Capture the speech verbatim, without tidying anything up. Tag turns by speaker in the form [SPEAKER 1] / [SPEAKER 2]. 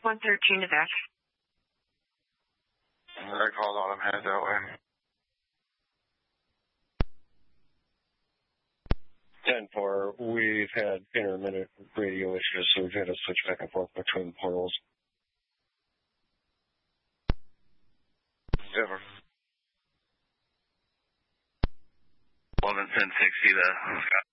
[SPEAKER 1] one thirteen to back.
[SPEAKER 2] I called on him, head that way.
[SPEAKER 3] ten four, we've had intermittent radio issues, so we've had to switch back and forth between portals.
[SPEAKER 2] Ever.
[SPEAKER 4] eleven ten sixty, the